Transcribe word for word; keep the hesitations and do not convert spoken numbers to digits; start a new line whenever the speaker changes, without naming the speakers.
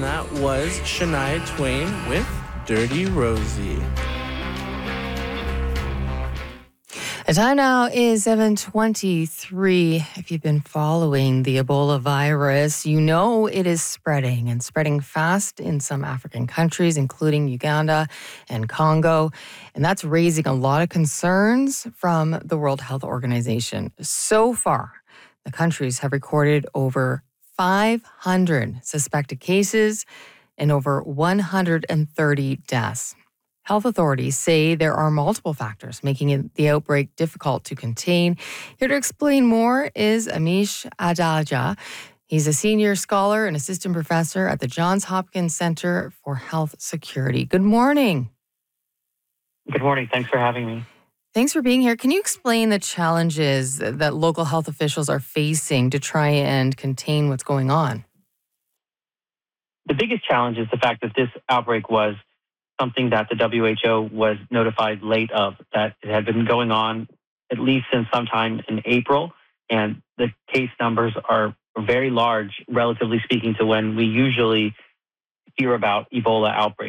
that was Shania Twain with Dirty Rosie.
The time now is seven twenty-three. If you've been following the Ebola virus, you know it is spreading and spreading fast in some African countries, including Uganda and Congo. And that's raising a lot of concerns from the World Health Organization. So far, the countries have recorded over five hundred suspected cases and over one hundred thirty deaths. Health authorities say there are multiple factors making it, the outbreak difficult to contain. Here to explain more is Amish Adalja. He's a senior scholar and assistant professor at the Johns Hopkins Center for Health Security. Good morning.
Good morning. Thanks for having me.
Thanks for being here. Can you explain the challenges that local health officials are facing to try and contain what's going on?
The biggest challenge is the fact that this outbreak was something that the W H O was notified late of, that it had been going on at least since sometime in April, and the case numbers are very large, relatively speaking, to when we usually hear about Ebola outbreaks.